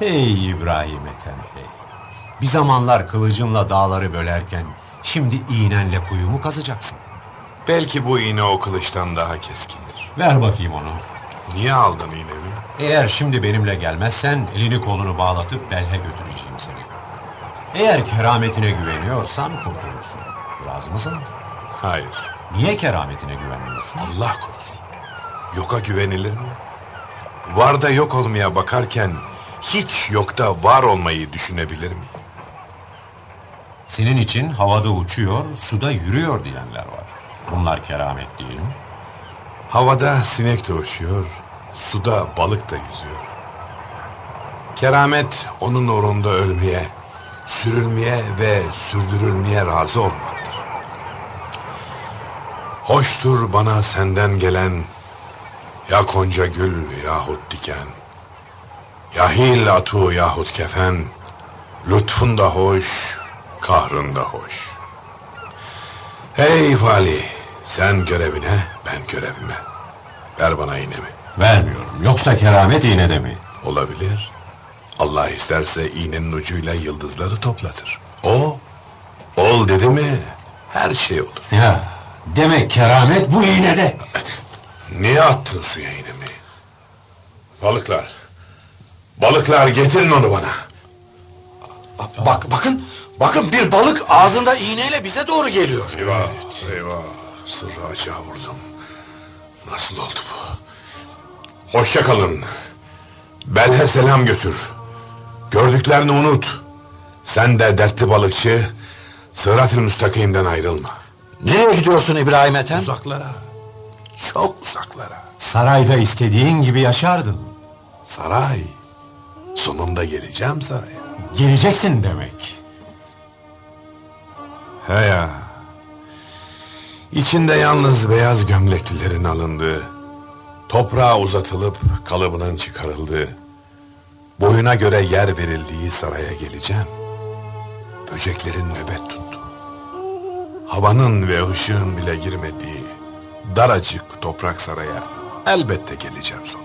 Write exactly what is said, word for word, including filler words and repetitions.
Hey İbrahim Ethem hey. Bir zamanlar kılıcınla dağları bölerken şimdi iğnenle kuyu mu kazacaksın? Belki bu iğne o kılıçtan daha keskindir. Ver bakayım onu. Niye aldın iğnemi? Eğer şimdi benimle gelmezsen elini kolunu bağlatıp Belh'e götüreceğim seni. Eğer kerametine güveniyorsan kurtulursun. Razı mısın? Hayır. Niye kerametine güvenmiyorsun? Allah korusun. Yoka güvenilir mi? Var da yok olmaya bakarken hiç yokta var olmayı düşünebilir mi? Senin için havada uçuyor, suda yürüyor diyenler var. Bunlar keramet değil mi? Havada sinek de uçuyor, suda balık da yüzüyor. Keramet onun uğrunda ölmeye, sürülmeye ve sürdürülmeye razı olmaktır. Hoştur bana senden gelen ya gonca gül yahut diken, ya hil atu yahut kefen, lütfun da hoş, kahrın da hoş. Hey Vali, sen görevine, ben görevime. Ver bana iğnemi. Vermiyorum. Yoksa keramet iğnede mi? Olabilir. Allah isterse iğnenin ucuyla yıldızları toplatır. O, ol dedi mi her şey olur. Ya, demek keramet bu iğnede. Niye attın suya iğnemi? Balıklar, balıklar getirin onu bana. Bak bakın, bakın bir balık ağzında iğneyle bize doğru geliyor. Eyvah, eyvah, sırrı açığa vurdum. Nasıl oldu bu? Hoşça kalın. Belhe selam götür. Gördüklerini unut. Sen de dertli balıkçı, Sırat-ı Müstakim'den ayrılma. Nereye gidiyorsun İbrahim Ethem? Uzaklara, çok uzaklara. Sarayda istediğin gibi yaşardın. Saray, sonunda geleceğim saraya. Geleceksin demek. He ya. İçinde yalnız beyaz gömleklilerin alındığı, toprağa uzatılıp kalıbının çıkarıldığı, boyuna göre yer verildiği saraya geleceğim. Böceklerin nöbet tuttu. Havanın ve ışığın bile girmediği daracık toprak saraya elbette geleceğim sonra.